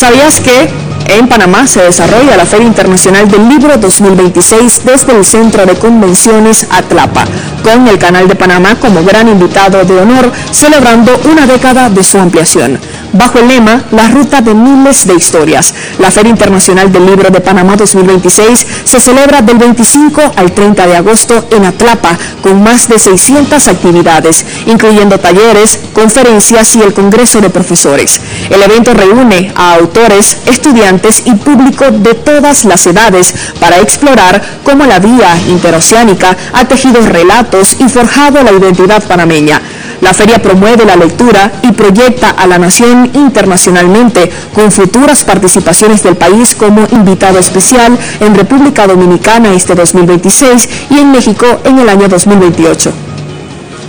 ¿Sabías que en Panamá se desarrolla la Feria Internacional del Libro 2026 desde el Centro de Convenciones Atlapa, con el Canal de Panamá como gran invitado de honor, celebrando una década de su ampliación? Bajo el lema La Ruta de Miles de Historias, la Feria Internacional del Libro de Panamá 2026 se celebra del 25 al 30 de agosto en Atlapa, con más de 600 actividades, incluyendo talleres, conferencias y el Congreso de Profesores. El evento reúne a autores, estudiantes y público de todas las edades para explorar cómo la vía interoceánica ha tejido relatos y forjado la identidad panameña. La feria promueve la lectura y proyecta a la nación internacionalmente, con futuras participaciones del país como invitado especial en República Dominicana este 2026 y en México en el año 2028.